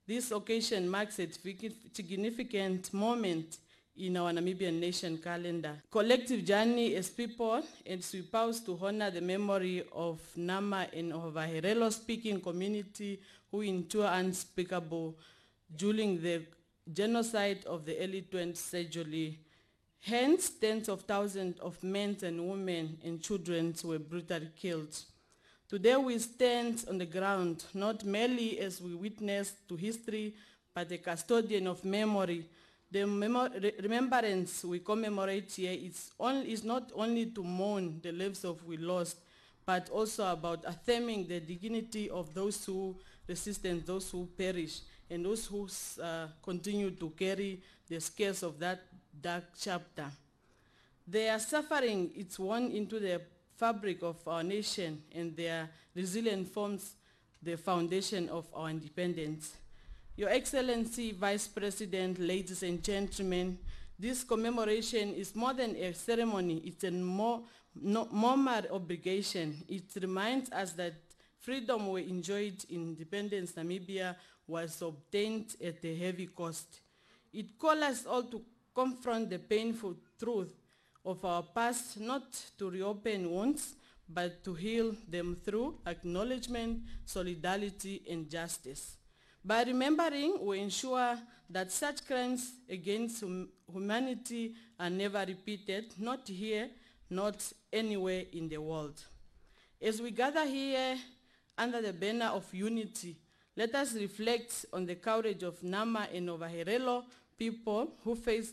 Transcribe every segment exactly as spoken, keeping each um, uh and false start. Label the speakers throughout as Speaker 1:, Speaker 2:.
Speaker 1: This occasion marks a significant moment in our Namibian nation calendar. Collective journey as people, as we pause to honor the memory of Nama and of a Herero speaking community who endured unspeakable during the genocide of the early twentieth century. Hence, tens of thousands of men and women and children were brutally killed. Today we stand on the ground, not merely as we witness to history, but a custodian of memory. The memo remembrance we commemorate here is, only, is not only to mourn the lives of we lost, but also about affirming the dignity of those who resist, those who perish, and those who uh, continue to carry the scars of that dark chapter. Their suffering is woven into the fabric of our nation, and their resilience forms the foundation of our independence. Your Excellency, Vice President, ladies and gentlemen, this commemoration is more than a ceremony, it's a more, no, moral obligation. It reminds us that freedom we enjoyed in independence Namibia was obtained at a heavy cost. It calls us all to confront the painful truth of our past, not to reopen wounds, but to heal them through acknowledgement, solidarity, and justice. By remembering, we ensure that such crimes against hum humanity are never repeated, not here, not anywhere in the world. As we gather here under the banner of unity, let us reflect on the courage of Nama and of Herero people who faced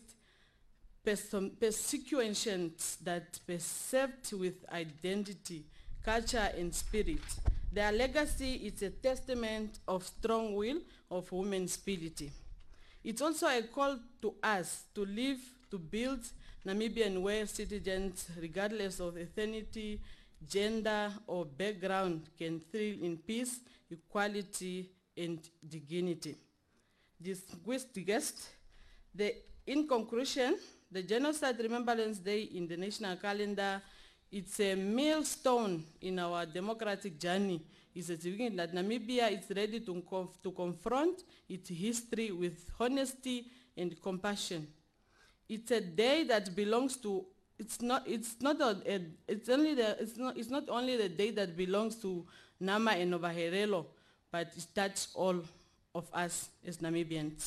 Speaker 1: persecutions that persevered with identity, culture, and spirit. Their legacy is a testament of strong will of women's spirit. It's also a call to us to live, to build Namibian where citizens, regardless of ethnicity, gender, or background, can thrive in peace, equality, and dignity. Distinguished guests, the, in conclusion, the Genocide Remembrance Day in the national calendar, it's a milestone in our democratic journey. It's a significant that Namibia is ready to, conf to confront its history with honesty and compassion. It's a day that belongs to, it's not, it's not, a, a, it's only the, it's not, it's not only the day that belongs to Nama and Nova Herero, but it touches all of us as Namibians.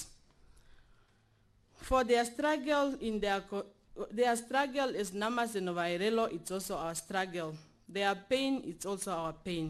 Speaker 1: For their struggle in their, their struggle as Namas and Nova Herero, it's also our struggle. Their pain, it's also our pain.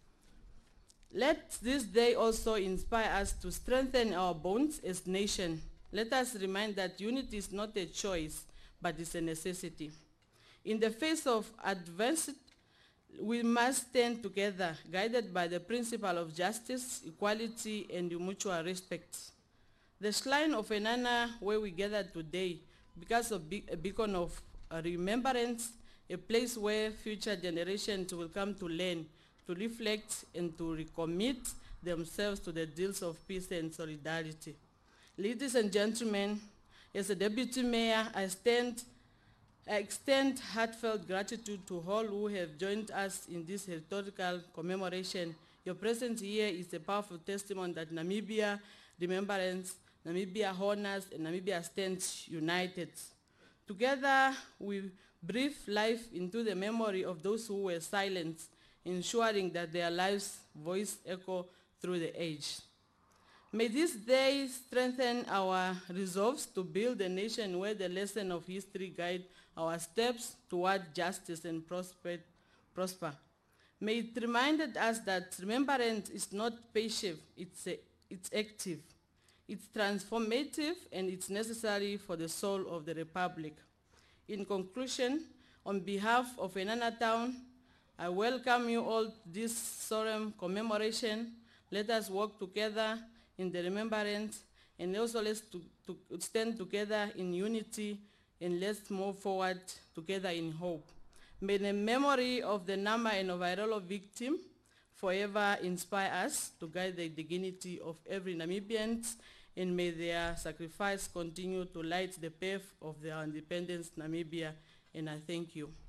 Speaker 1: Let this day also inspire us to strengthen our bonds as nation. Let us remind that unity is not a choice, but it's a necessity. In the face of adversity, we must stand together, guided by the principle of justice, equality, and mutual respect. The shrine of Enana, where we gather today, becomes a, be a beacon of a remembrance, a place where future generations will come to learn, to reflect, and to recommit themselves to the deals of peace and solidarity. Ladies and gentlemen, as a deputy mayor, I, stand, I extend heartfelt gratitude to all who have joined us in this historical commemoration. Your presence here is a powerful testimony that Namibia remembrance, Namibia honors, and Namibia stands united. Together, we breathe life into the memory of those who were silent, ensuring that their lives' voice echo through the age. May this day strengthen our resolves to build a nation where the lesson of history guide our steps toward justice and prosper. May it remind us that remembrance is not passive, it's, a, it's active. It's transformative, and it's necessary for the soul of the Republic. In conclusion, on behalf of Enana Town, I welcome you all to this solemn commemoration. Let us work together in the remembrance, and also let's to, to stand together in unity, and let's move forward together in hope. May the memory of the Nama and Nova Herero victim forever inspire us to guide the dignity of every Namibian, and may their sacrifice continue to light the path of their independence, Namibia, and I thank you.